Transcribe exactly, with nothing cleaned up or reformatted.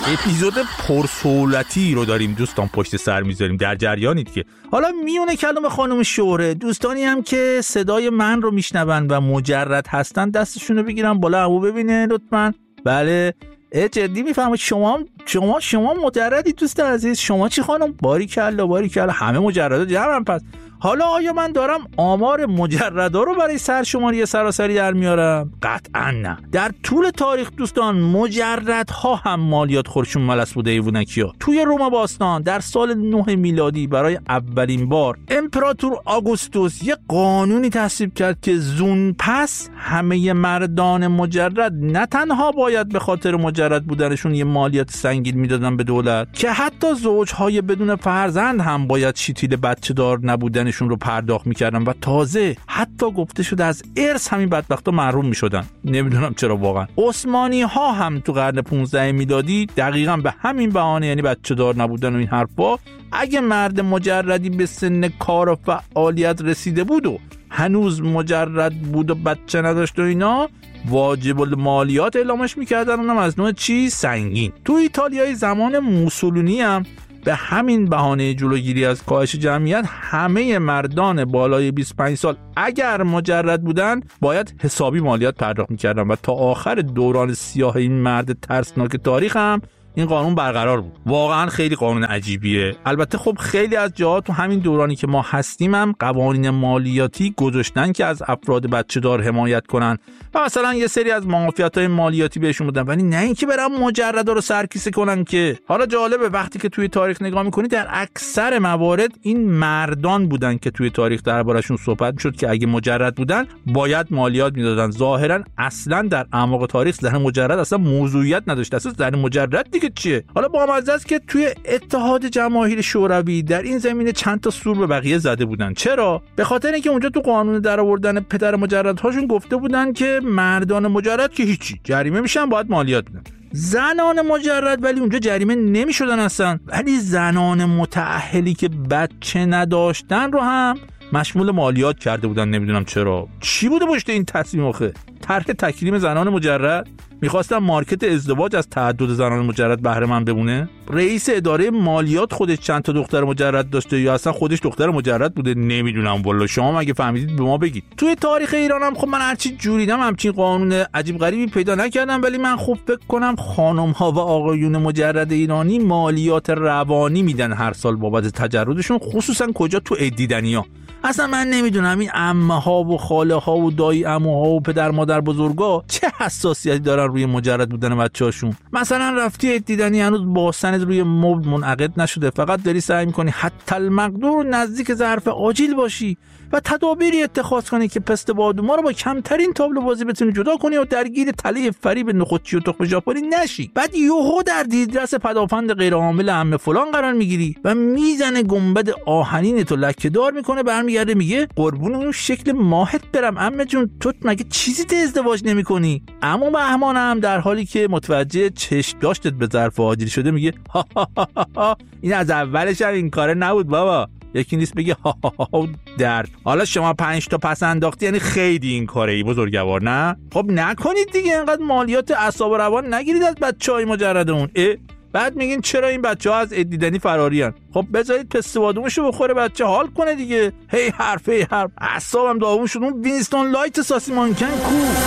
اپیزود پرسهولتی رو داریم دوستان پشت سر میذاریم، در جریانید که حالا میونه کلام خانم شوره. دوستانی هم که صدای من رو میشنون و مجرد هستن دستشون رو بگیرن بالا و ببینه لطفاً. بله جدی میفهمید شما شما شما مجردی دوست عزیز؟ شما چی خانم؟ باریکلا باریکلا، همه مجردا جمعن. پس حالا آیا من دارم آمار مجردا رو برای سرشماری سراسری در میارم؟ قطعا نه. در طول تاریخ دوستان مجردها هم مالیات خورشون ملس بوده ایوونکیا. توی روم باستان در سال نه میلادی برای اولین بار امپراتور آگوستوس یه قانونی تصویب کرد که زون پس همه مردان مجرد نه تنها باید به خاطر مجرد بودنشون یه مالیات سنگین میدادن به دولت، که حتی زوجهای بدون فرزند هم باید شیتیل بچه دار نبودن شون رو پرداخت میکردن و تازه حتی گفته شده از ارث همین بدبختا محروم میشدن. نمیدونم چرا واقعا. عثمانی ها هم تو قرن پانزده میلادی دقیقاً به همین بهانه، یعنی بچه دار نبودن و این حرفا، اگه مرد مجردی به سن کار و فعالیت رسیده بود و هنوز مجرد بود و بچه نداشت و اینا، واجب المالیات اعلامش میکردن، اونم از نوع چی؟ سنگین. تو ایتالیای زمان موسولینی هم به همین بهانه جلوگیری از کاهش جمعیت همه مردان بالای بیست و پنج سال اگر مجرد بودن باید حسابی مالیات پرداخت میکردن و تا آخر دوران سیاه این مرد ترسناک تاریخ هم این قانون برقرار بود. واقعا خیلی قانون عجیبیه. البته خب خیلی از جاها تو همین دورانی که ما هستیم هم قوانین مالیاتی گذاشتن که از افراد بچه دار حمایت کنن و مثلا یه سری از معافیت‌های مالیاتی بهشون بدن، ولی نه اینکه برن مجردا رو سرکیسه کنن. که حالا جالبه وقتی که توی تاریخ نگاه می‌کنی در اکثر موارد این مردان بودن که توی تاریخ دربارشون صحبت می‌شد که اگه مجرد بودن باید مالیات میدادن. ظاهرا اصلا در اعماق تاریخ زن مجرد اصلا موضوعیت نداشت. اصلا زن مجرد دیگه چیه؟ حالا با مزه است که توی اتحاد جماهیر شوروی در این زمینه چند تا سور به بقیه زده بودن. چرا؟ به خاطر اینکه اونجا تو قانون درآوردن پدر مجردهاشون گفته بودن که مردان مجرد که هیچی، جریمه میشن، باید مالیات بدن. زنان مجرد ولی اونجا جریمه نمیشدن اصلا، ولی زنان متأهلی که بچه نداشتن رو هم مشمول مالیات کرده بودن. نمیدونم چرا. چی بوده پشت این تصمیم آخه؟ طرح تکریم زنان مجرد؟ میخواستن مارکت ازدواج از تعدد زنان مجرد بهره مند بمونه؟ رئیس اداره مالیات خودش چند تا دختر مجرد داشته یا اصلا خودش دختر مجرد بوده؟ نمیدونم والله. شما مگه فهمیدید به ما بگید. توی تاریخ ایران هم خب من هرچی جوریدم همچین قانون عجیب غریبی پیدا نکردم، ولی من خوب فکر کنم خانم ها و آقایون مجرد ایرانی مالیات روانی میدن هر سال بابت تجردشون، خصوصا کجا؟ تو عیدیدنی‌ها. اصلا من نمیدونم این عمه ها و خاله ها و دایی عموها و پدر مادر بزرگا چه حساسیتی دارن روی مجرد بودن بچه‌هاشون. مثلا رفتی دیدنی هنوز با سند روی مبل منعقد نشده، فقط داری سعی می‌کنی حتی المقدور نزدیک ظرف آجیل باشی و تدابیری اتخاذ کنی که پست بادوما رو با کمترین تابلو بازی بتونی جدا کنی و درگیر تله فریب نخودچی و تخم ژاپنی نشی. بعد یهو در دیدرس پدافند غیرعامل عمه فلان قرار میگیری و میزنه گنبد آهنین تو لکه‌دار میکنه، برمیگرده میگه قربون اون شکل ماهت برم عمه جون، تو مگه چیزی ته ازدواج نمی‌کنی؟ اما بهمانم در حالی که متوجه چشم داشتت به ظرف آجیل شده میگه ها ها ها ها این از اولش هم این کاره نبود بابا. یکی نیست بگه ها ها ها درد. حالا شما پنج تا پس انداختی یعنی خیلی این کاره ای بزرگوار، نه؟ خب نکنید دیگه، اینقدر مالیات اعصاب و روان نگیرید از بچهای مجردمون. اه بعد میگین چرا این بچه‌ها از دیدنی فرارین؟ خب بذارید پست بادومشو بخوره بچه حال کنه دیگه. هی حرف هی حرف اعصابم داغون شد. اون وینستون لایت ساسی مانکن کو